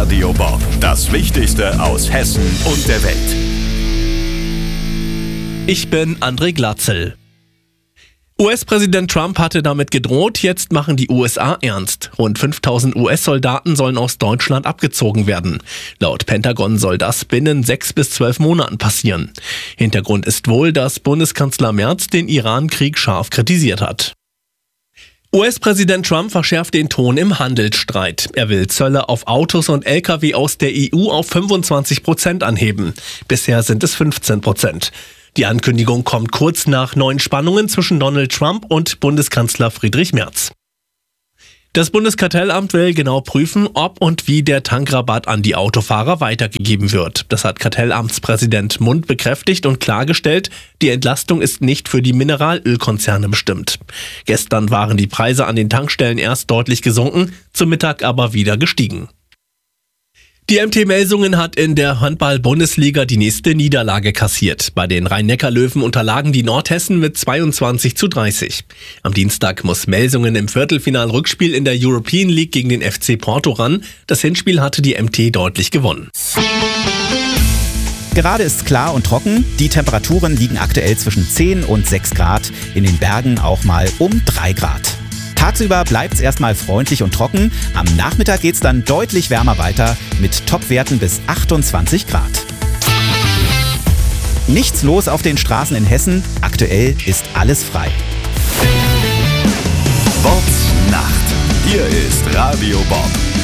Radio Bob. Das Wichtigste aus Hessen und der Welt. Ich bin André Glatzel. US-Präsident Trump hatte damit gedroht, jetzt machen die USA ernst. Rund 5000 US-Soldaten sollen aus Deutschland abgezogen werden. Laut Pentagon soll das binnen 6 bis 12 Monaten passieren. Hintergrund ist wohl, dass Bundeskanzler Merz den Iran-Krieg scharf kritisiert hat. US-Präsident Trump verschärft den Ton im Handelsstreit. Er will Zölle auf Autos und Lkw aus der EU auf 25% anheben. Bisher sind es 15%. Die Ankündigung kommt kurz nach neuen Spannungen zwischen Donald Trump und Bundeskanzler Friedrich Merz. Das Bundeskartellamt will genau prüfen, ob und wie der Tankrabatt an die Autofahrer weitergegeben wird. Das hat Kartellamtspräsident Mund bekräftigt und klargestellt, die Entlastung ist nicht für die Mineralölkonzerne bestimmt. Gestern waren die Preise an den Tankstellen erst deutlich gesunken, zum Mittag aber wieder gestiegen. Die MT Melsungen hat in der Handball-Bundesliga die nächste Niederlage kassiert. Bei den Rhein-Neckar-Löwen unterlagen die Nordhessen mit 22:30. Am Dienstag muss Melsungen im Viertelfinal-Rückspiel in der European League gegen den FC Porto ran. Das Hinspiel hatte die MT deutlich gewonnen. Gerade ist klar und trocken. Die Temperaturen liegen aktuell zwischen 10 und 6 Grad. In den Bergen auch mal um 3 Grad. Tagsüber bleibt es erstmal freundlich und trocken. Am Nachmittag geht es dann deutlich wärmer weiter mit Topwerten bis 28 Grad. Nichts los auf den Straßen in Hessen. Aktuell ist alles frei. Bobs Nacht. Hier ist Radio Bob.